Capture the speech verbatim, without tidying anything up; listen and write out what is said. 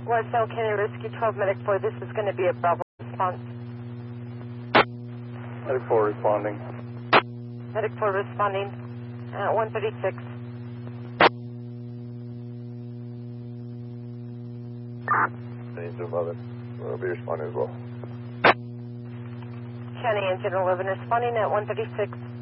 West Elk County Rescue twelve, Medic four, this is going to be a Bravo response. Medic four responding. Medic four responding at one thirty-six. Engine eleven, we'll be responding as well. County Engine eleven responding at one thirty-six.